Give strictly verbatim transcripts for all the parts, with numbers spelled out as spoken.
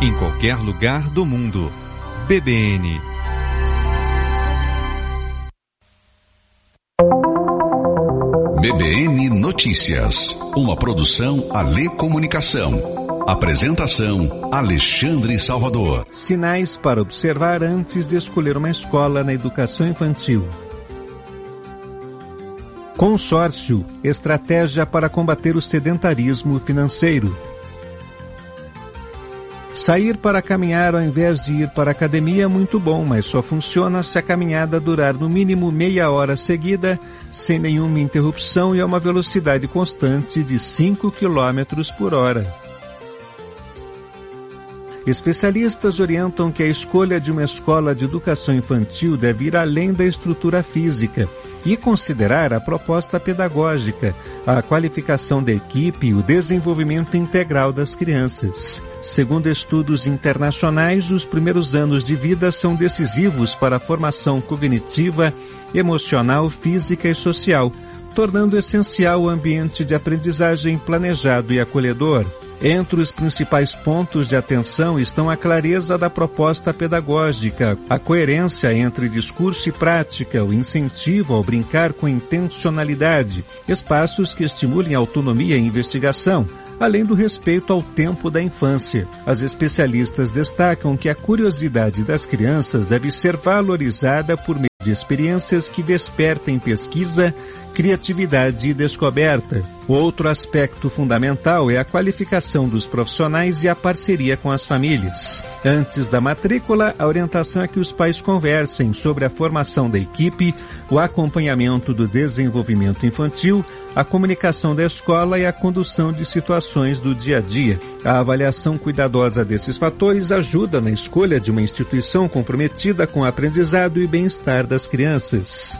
em qualquer lugar do mundo. B B N. B B N Notícias, uma produção Alê Comunicação. Apresentação Alexandre Salvador. Sinais para observar antes de escolher uma escola na educação infantil. Consórcio, estratégia para combater o sedentarismo financeiro. Sair para caminhar ao invés de ir para a academia é muito bom, mas só funciona se a caminhada durar no mínimo meia hora seguida, sem nenhuma interrupção e a uma velocidade constante de cinco quilômetros por hora. Especialistas orientam que a escolha de uma escola de educação infantil deve ir além da estrutura física e considerar a proposta pedagógica, a qualificação da equipe e o desenvolvimento integral das crianças. Segundo estudos internacionais, os primeiros anos de vida são decisivos para a formação cognitiva, emocional, física e social, tornando essencial o ambiente de aprendizagem planejado e acolhedor. Entre os principais pontos de atenção estão a clareza da proposta pedagógica, a coerência entre discurso e prática, o incentivo ao brincar com intencionalidade, espaços que estimulem autonomia e investigação, além do respeito ao tempo da infância. As especialistas destacam que a curiosidade das crianças deve ser valorizada por meio de experiências que despertem pesquisa, criatividade e descoberta. Outro aspecto fundamental é a qualificação dos profissionais e a parceria com as famílias. Antes da matrícula, a orientação é que os pais conversem sobre a formação da equipe, o acompanhamento do desenvolvimento infantil, a comunicação da escola e a condução de situações do dia a dia. A avaliação cuidadosa desses fatores ajuda na escolha de uma instituição comprometida com o aprendizado e bem-estar das crianças.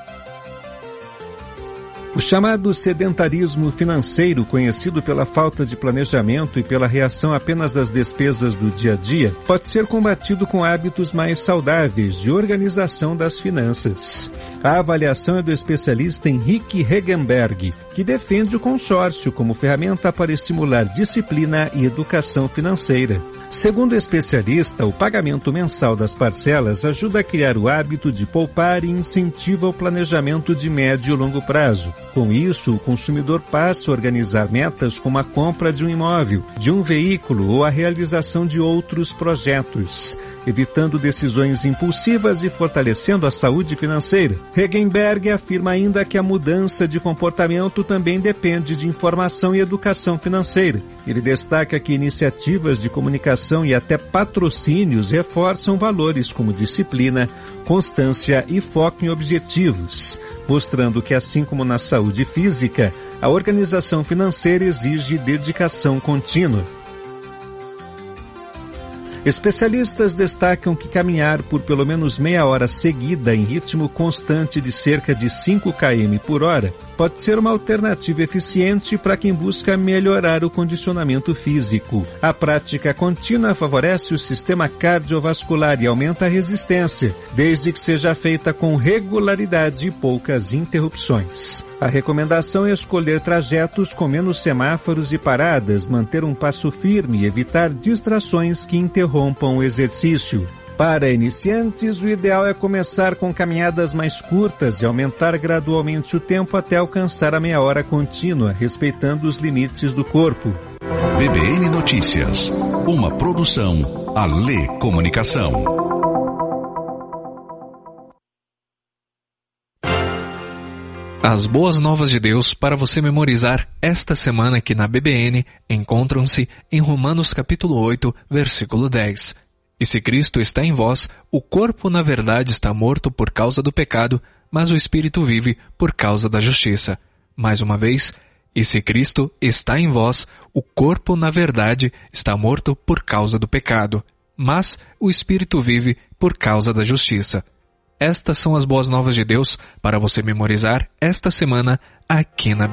O chamado sedentarismo financeiro, conhecido pela falta de planejamento e pela reação apenas às despesas do dia a dia, pode ser combatido com hábitos mais saudáveis de organização das finanças. A avaliação é do especialista Henrique Regenberg, que defende o consórcio como ferramenta para estimular disciplina e educação financeira. Segundo o especialista, o pagamento mensal das parcelas ajuda a criar o hábito de poupar e incentiva o planejamento de médio e longo prazo. Com isso, o consumidor passa a organizar metas como a compra de um imóvel, de um veículo ou a realização de outros projetos, evitando decisões impulsivas e fortalecendo a saúde financeira. Regenberg afirma ainda que a mudança de comportamento também depende de informação e educação financeira. Ele destaca que iniciativas de comunicação e até patrocínios reforçam valores como disciplina, constância e foco em objetivos, mostrando que, assim como na saúde física, a organização financeira exige dedicação contínua. Especialistas destacam que caminhar por pelo menos meia hora seguida em ritmo constante de cerca de cinco quilômetros por hora pode ser uma alternativa eficiente para quem busca melhorar o condicionamento físico. A prática contínua favorece o sistema cardiovascular e aumenta a resistência, desde que seja feita com regularidade e poucas interrupções. A recomendação é escolher trajetos com menos semáforos e paradas, manter um passo firme e evitar distrações que interrompam o exercício. Para iniciantes, o ideal é começar com caminhadas mais curtas e aumentar gradualmente o tempo até alcançar a meia hora contínua, respeitando os limites do corpo. B B N Notícias, uma produção Alê Comunicação. As boas novas de Deus para você memorizar esta semana aqui na B B N encontram-se em Romanos capítulo oito, versículo dez. E se Cristo está em vós, o corpo na verdade está morto por causa do pecado, mas o espírito vive por causa da justiça. Mais uma vez, e se Cristo está em vós, o corpo na verdade está morto por causa do pecado, mas o espírito vive por causa da justiça. Estas são as boas novas de Deus para você memorizar esta semana aqui na B B N.